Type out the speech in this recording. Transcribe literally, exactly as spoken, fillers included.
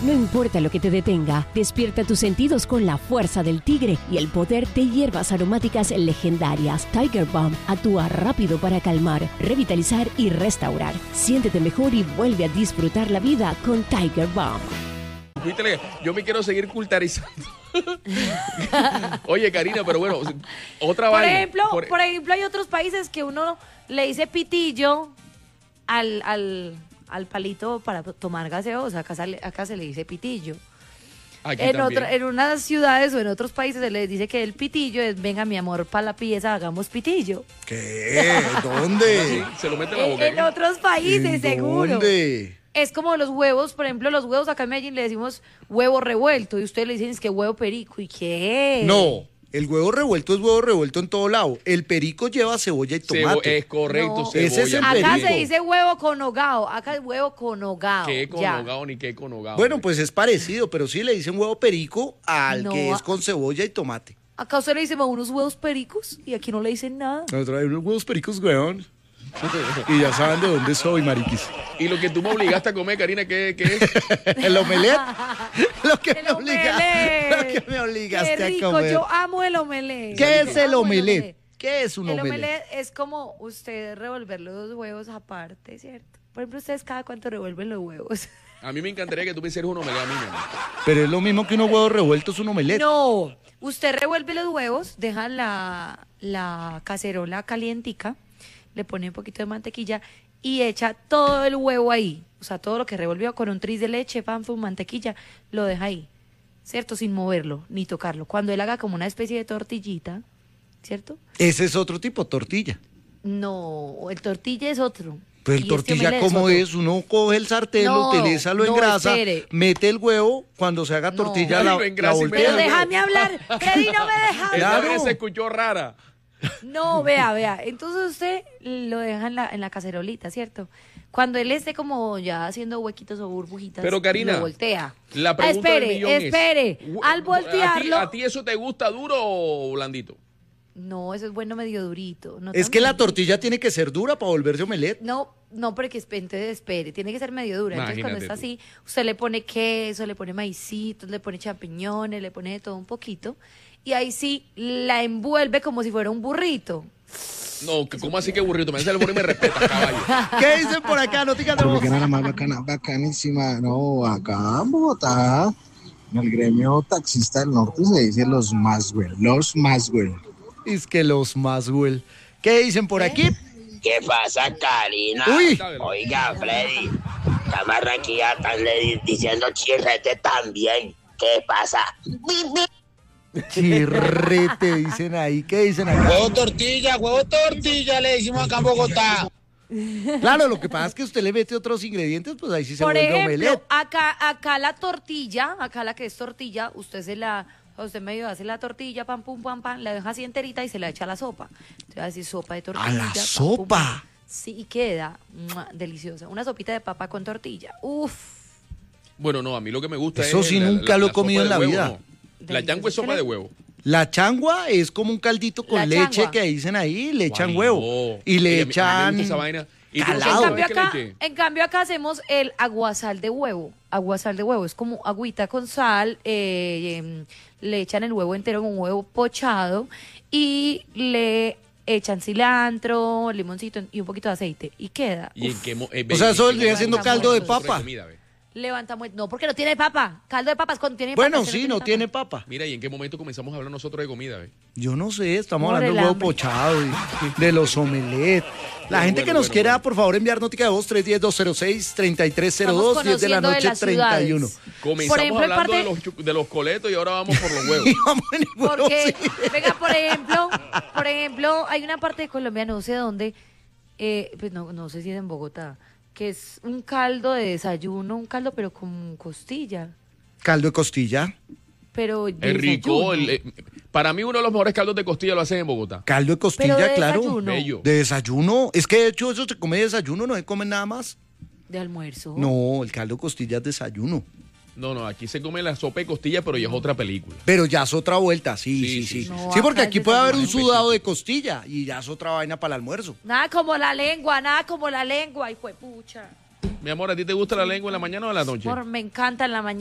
No importa lo que te detenga, despierta tus sentidos con la fuerza del tigre y el poder de hierbas aromáticas legendarias. Tiger Balm actúa rápido para calmar, revitalizar y restaurar. Siéntete mejor y vuelve a disfrutar la vida con Tiger Balm. Yo me quiero seguir cultarizando. Oye, Karina, pero bueno, otra por vaina. Ejemplo, por... por ejemplo, hay otros países que uno le dice pitillo al, al, al palito para tomar gaseosa. Acá, sale, acá se le dice pitillo. Aquí en, otro, en unas ciudades o en otros países se les dice que el pitillo es, venga mi amor, para la pieza, hagamos pitillo. ¿Qué? ¿Dónde? Sí, se lo mete en la boca. En, en otros países, ¿En seguro. ¿Dónde? Es como los huevos, por ejemplo, los huevos acá en Medellín le decimos huevo revuelto y ustedes le dicen es que huevo perico. ¿Y qué? No, el huevo revuelto es huevo revuelto en todo lado. El perico lleva cebolla y tomate. Cebo, es correcto, No. cebolla. Ese es el Acá perico. se dice huevo con hogao, acá es huevo con hogao. ¿Qué con ya. hogao ni qué con hogao? Bueno, pues es parecido, pero sí le dicen huevo perico al No, que a- es con cebolla y tomate. Acá usted le dice unos huevos pericos y aquí no le dicen nada. Nosotros hay unos huevos pericos, weón. Y ya saben de dónde soy, mariquis. Y lo que tú me obligaste a comer, Karina, ¿qué, qué es? El omelette. Lo que El me obliga, omelette. lo que me obligaste Qué rico, a comer. yo amo el omelette. ¿Qué es el Amo omelette? ¿Qué es un El omelette? omelette es como usted revolver los huevos aparte, ¿cierto? Por ejemplo, ustedes cada cuánto revuelven los huevos. A mí me encantaría que tú me hicieras un omelette a mí, mi amor. Pero es lo mismo que unos huevos revueltos, un omelette. No, usted revuelve los huevos, deja la, la cacerola calientica, le pone un poquito de mantequilla y echa todo el huevo ahí. O sea, todo lo que revolvió con un tris de leche, pan, fun, mantequilla, lo deja ahí, ¿cierto? Sin moverlo ni tocarlo. Cuando él haga como una especie de tortillita, ¿cierto? Ese es otro tipo, tortilla. No, el tortilla es otro. Pues el Y este tortilla, omelette ¿cómo otro. es? Uno coge el sartén, No, lo utiliza, lo no, engrasa, espere. mete el huevo, cuando se haga No. tortilla Ay, la, lo la engrasa y voltea. Pero mete el déjame hablar, Freddy, no me deja Esta hablar. Claro. vez se escuchó rara. No, vea, vea. Entonces usted lo deja en la, en la cacerolita, ¿cierto? Cuando él esté como ya haciendo huequitos o burbujitas, Pero, Karina, lo voltea. La pregunta Ah, espere, del millón es, espere. Al ¿a ti, voltearlo... ¿A ti eso te gusta duro o blandito? No, eso es bueno medio durito. No Es tan que la blandito. tortilla tiene que ser dura para volverse omelette. No, no, porque esp- entonces espere, tiene que ser medio dura. Entonces cuando Imagínate está tú. así, usted le pone queso, le pone maicitos, le pone champiñones, le pone de todo un poquito. Y ahí sí la envuelve como si fuera un burrito. No, que- ¿cómo así que burrito? Me hace el burro y me respeta, caballo. ¿Qué dicen por acá? Notica de voz. Porque era la más bacana, bacanísima. No, acá en Bogotá, en el gremio taxista del norte se dice los Maswell, los Maswell. Es que los Maswell. ¿Qué dicen por aquí? ¿Qué pasa, Karina? Uy. Oiga, Freddy, la marraquilla están le- diciendo chirrete también. ¿Qué pasa? Chirrete, dicen ahí. ¿Qué dicen acá? Huevo tortilla, huevo tortilla, le decimos acá en Bogotá. Claro, lo que pasa es que usted le mete otros ingredientes, pues ahí sí se Por vuelve ejemplo, omelette. acá, acá la tortilla, acá la que es tortilla, usted se la, a usted medio hace la tortilla, pam, pum, pam, pam, la deja así enterita y se la echa a la sopa. Entonces va a decir sopa de tortilla. ¿A la pam, pum, sopa? pam. Sí, y queda ¡mua! Deliciosa. Una sopita de papa con tortilla. Uf. Bueno, no, a mí lo que me gusta Eso es... sí la- nunca la- lo he la sopa comido en de la huevo, vida. no. La changua es sopa de huevo. La changua es como un caldito con La leche changua. que dicen ahí, le echan Guay, huevo. no. Y le Oye, a mí- a mí me echan gusta esa vaina. ¿Y tú calado. sabes En cambio, qué le acá, eché? en cambio acá hacemos el aguasal de huevo. Aguasal de huevo es como agüita con sal, eh, em, le echan el huevo entero en un huevo pochado y le echan cilantro, limoncito y un poquito de aceite y queda. ¿Y en uf, qué mo- eh, O sea, ve- eso en qué vendría siendo momento caldo de nosotros papa. comida, ve? levanta muy... No, porque no tiene papa. Caldo de papas cuando tiene Bueno, papa. sí, no tiene papa. Mira, ¿y en qué momento comenzamos a hablar nosotros de comida, ve? Yo no sé, estamos Por hablando el del huevo hambre. pochado, y de los omelets. La Bueno, gente que bueno, nos bueno, quiera, bueno. por favor, enviar notica de voz tres uno cero, dos cero seis, tres tres cero Estamos dos, diez de la conociendo de noche, las treinta y uno. ciudades. Comenzamos Por ejemplo, en hablando parte- de, los, chu- de los coletos y ahora vamos por los huevos. Y vamos en el huevo, Porque, sí. venga, por ejemplo, por ejemplo, hay una parte de Colombia, no sé dónde, eh, pues no, no sé si es en Bogotá, que es un caldo de desayuno, un caldo pero con costilla. Caldo de costilla. Pero de Es rico. desayuno. el- eh, para mí uno de los mejores caldos de costilla lo hacen en Bogotá. Caldo de costilla, Pero de claro. desayuno. Bello. De desayuno. Es que de hecho eso se come de desayuno, no se come nada más. De almuerzo. No, el caldo de costilla es desayuno. No, no, aquí se come la sopa de costilla, pero ya es otra película. Pero ya es otra vuelta, sí, Sí, sí, sí. sí. No, Sí, porque acá aquí es puede haber un desayuno. sudado de costilla y ya es otra vaina para el almuerzo. Nada como la lengua, nada como la lengua, hijo de pucha. Mi amor, ¿a ti te gusta la lengua en la mañana o en la noche? Por, me encanta en la mañana.